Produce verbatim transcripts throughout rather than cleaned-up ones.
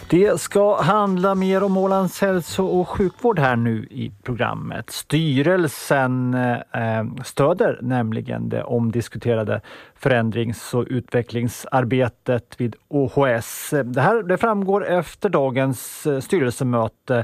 Det ska handla mer om Ålands hälso- och sjukvård här nu i programmet. Styrelsen eh, stöder nämligen det omdiskuterade förändrings- och utvecklingsarbetet vid O H S. Det här det framgår efter dagens styrelsemöte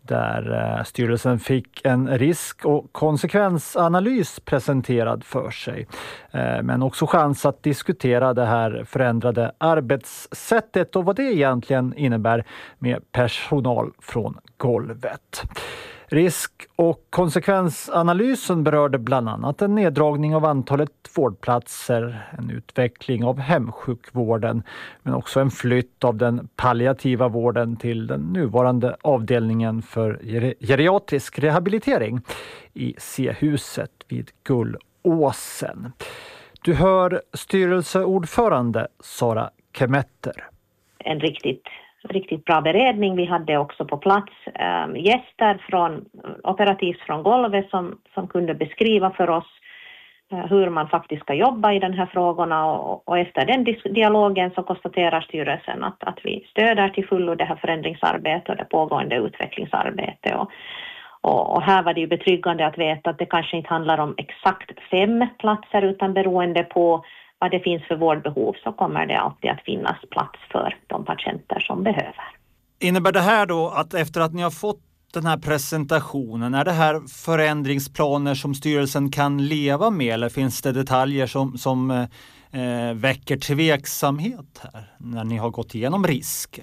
där styrelsen fick en risk- och konsekvensanalys presenterad för sig. Men också chans att diskutera det här förändrade arbetssättet och vad det egentligen innebär med personal från golvet. Risk- och konsekvensanalysen berörde bland annat en neddragning av antalet vårdplatser, en utveckling av hemsjukvården, men också en flytt av den palliativa vården till den nuvarande avdelningen för geriatrisk rehabilitering i C-huset vid Gullåsen. Du hör styrelseordförande Sara Kemetter. En riktigt riktigt bra beredning. Vi hade också på plats äh, gäster från, operativt från golvet som, som kunde beskriva för oss äh, hur man faktiskt ska jobba i den här frågorna och, och efter den dis- dialogen så konstaterar styrelsen att, att vi stöder till fullo det här förändringsarbetet och det pågående utvecklingsarbetet och, och, och här var det ju betryggande att veta att det kanske inte handlar om exakt fem platser utan beroende på vad det finns för vårdbehov så kommer det alltid att finnas plats för de patienter som behöver. Innebär det här då att efter att ni har fått den här presentationen, är det här förändringsplaner som styrelsen kan leva med eller finns det detaljer som, som eh, väcker tveksamhet här när ni har gått igenom risker?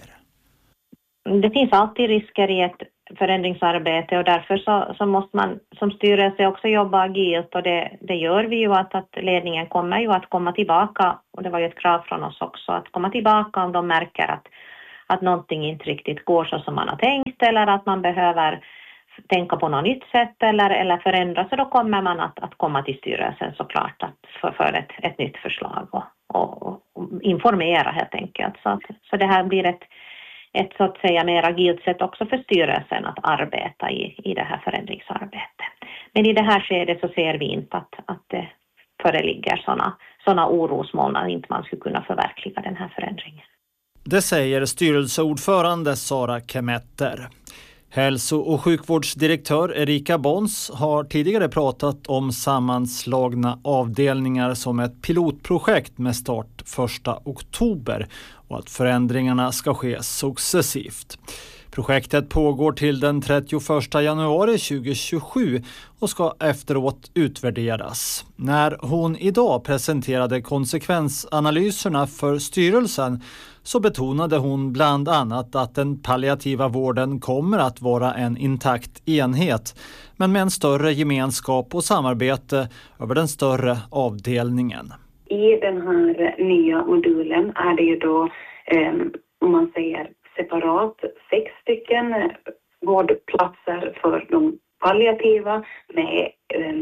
Det finns alltid risker i ett förändringsarbete och därför så, så måste man som styrelse också jobba agilt och det, det gör vi ju att, att ledningen kommer ju att komma tillbaka och det var ju ett krav från oss också att komma tillbaka om de märker att, att någonting inte riktigt går så som man har tänkt eller att man behöver tänka på något nytt sätt eller, eller förändra så då kommer man att, att komma till styrelsen såklart att för, för ett, ett nytt förslag och, och, och informera helt enkelt så, att, så det här blir ett ett så att säga mer agilt sätt också för styrelsen att arbeta i, i det här förändringsarbetet. Men i det här skedet så ser vi inte att, att det föreligger sådana såna orosmoln att inte man skulle kunna förverkliga den här förändringen. Det säger styrelseordförande Sara Kemetter. Hälso- och sjukvårdsdirektör Erika Bons har tidigare pratat om sammanslagna avdelningar som ett pilotprojekt med start första oktober och att förändringarna ska ske successivt. Projektet pågår till den trettioförsta januari tjugohundratjugosju och ska efteråt utvärderas. När hon idag presenterade konsekvensanalyserna för styrelsen så betonade hon bland annat att den palliativa vården kommer att vara en intakt enhet, men med en större gemenskap och samarbete över den större avdelningen. I den här nya modulen är det ju då, eh, om man säger separat, sex stycken vårdplatser för de palliativa med eh,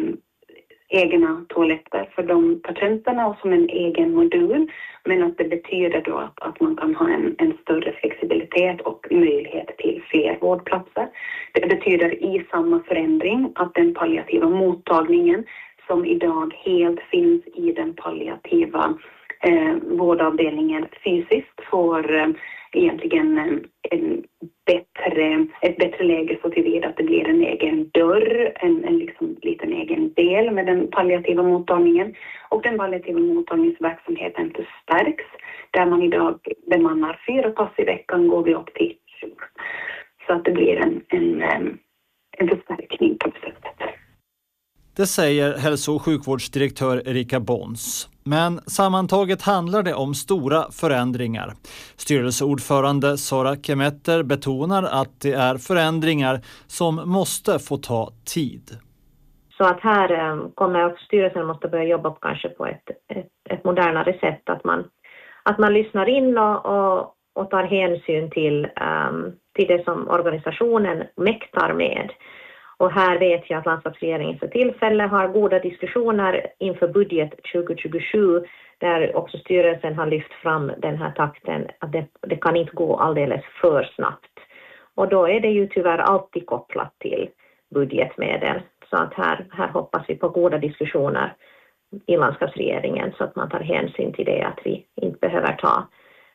egna toaletter för de patienterna och som en egen modul. Men att det betyder då att, att man kan ha en, en större flexibilitet och möjlighet till fler vårdplatser. Det betyder i samma förändring att den palliativa mottagningen som idag helt finns i den palliativa eh, vårdavdelningen fysiskt får eh, egentligen eh, en bättre, ett bättre läge så tillvida att det blir en egen dörr, en, en liksom liten egen del med den palliativa mottagningen. Och den palliativa mottagningsverksamheten förstärks. Där man idag bemannar fyra pass i veckan går vi upp till tjugo. Så att det blir en, en, en förstärkning på sättet. Det säger hälso- och sjukvårdsdirektör Erika Bons. Men sammantaget handlar det om stora förändringar. Styrelseordförande Sara Kemetter betonar att det är förändringar som måste få ta tid. Så att här kommer också styrelsen måste börja jobba på kanske på ett, ett, ett modernare sätt. Att man, att man lyssnar in och, och, och tar hänsyn till, um, till det som organisationen mäktar med. Och här vet jag att landskapsregeringen för tillfälle har goda diskussioner inför budget tjugohundratjugosju där också styrelsen har lyft fram den här takten att det, det kan inte gå alldeles för snabbt. Och då är det ju tyvärr alltid kopplat till budgetmedel. Så att här, här hoppas vi på goda diskussioner i landskapsregeringen så att man tar hänsyn till det att vi inte behöver ta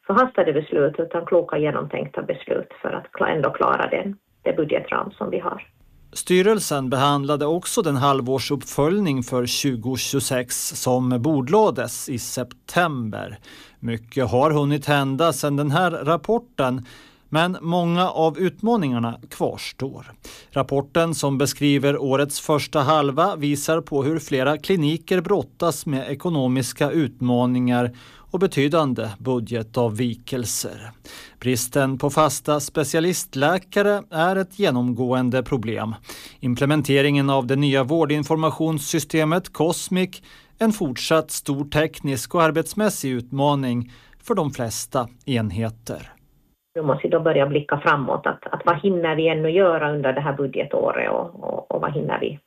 förhastade beslut utan kloka genomtänkta beslut för att ändå klara den, det budgetram som vi har. Styrelsen behandlade också den halvårsuppföljning för tjugo tjugosex som bordlades i september. Mycket har hunnit hända sedan den här rapporten, men många av utmaningarna kvarstår. Rapporten som beskriver årets första halva visar på hur flera kliniker brottas med ekonomiska utmaningar och betydande budgetavvikelser. Bristen på fasta specialistläkare är ett genomgående problem. Implementeringen av det nya vårdinformationssystemet Cosmic en fortsatt stor teknisk och arbetsmässig utmaning för de flesta enheter. Nu måste vi då börja blicka framåt. Att, att vad hinner vi ännu göra under det här budgetåret och, och, och vad hinner vi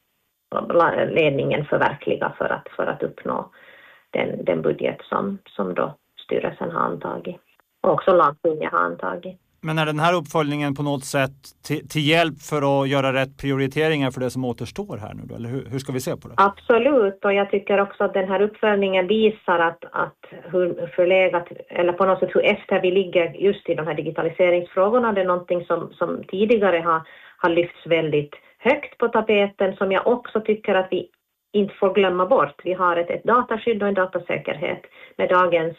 ledningen förverkliga för att, för att uppnå den, den budget som, som då styrelsen har antagit. Och också landstinget har antagit. Men är den här uppföljningen på något sätt till, till hjälp för att göra rätt prioriteringar för det som återstår här nu då? Eller hur, hur ska vi se på det? Absolut, och jag tycker också att den här uppföljningen visar att, att hur förlegat, eller på något sätt hur efter vi ligger just i de här digitaliseringsfrågorna. Det är någonting som, som tidigare har, har lyfts väldigt högt på tapeten, som jag också tycker att vi inte får glömma bort. Vi har ett, ett dataskydd och en datasäkerhet. Med dagens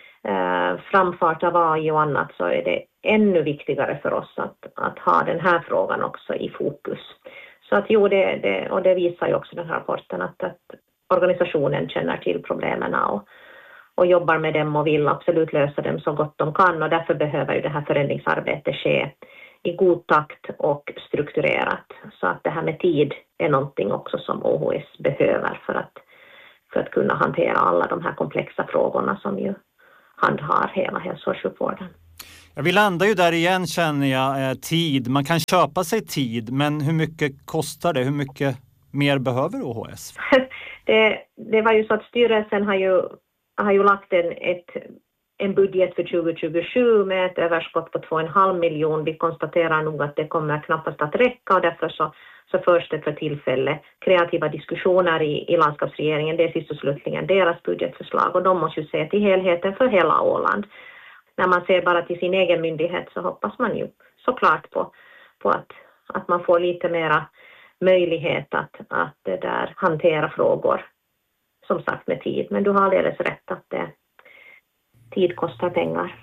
eh, framfart av A I och annat så är det ännu viktigare för oss att, att ha den här frågan också i fokus. Så att jo, det, det, och det visar ju också den här rapporten att, att organisationen känner till problemen och, och jobbar med dem och vill absolut lösa dem så gott de kan. Och därför behöver ju det här förändringsarbetet ske i god takt och strukturerat. Så att det här med tid är någonting också som O H S behöver för att, för att kunna hantera alla de här komplexa frågorna som ju handhar hela hälso- och sjukvården. Ja, vi landar ju där igen, känner jag, eh, tid. Man kan köpa sig tid, men hur mycket kostar det? Hur mycket mer behöver O H S? det, det var ju så att styrelsen har ju, har ju lagt en, ett, en budget för tjugo tjugosju med ett överskott på två och en halv miljon. Vi konstaterar nog att det kommer knappast att räcka och därför så, så förs det för tillfälle kreativa diskussioner i, i landskapsregeringen. Det är sist och slutligen deras budgetförslag och de måste ju se till helheten för hela Åland. När man ser bara till sin egen myndighet så hoppas man ju såklart på, på att, att man får lite mera möjlighet att, att det där hantera frågor, som sagt med tid. Men du har alldeles rätt att det, tid kostar pengar.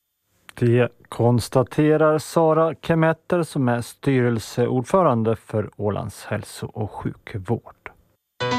Det konstaterar Sara Kemetter som är styrelseordförande för Ålands hälso- och sjukvård.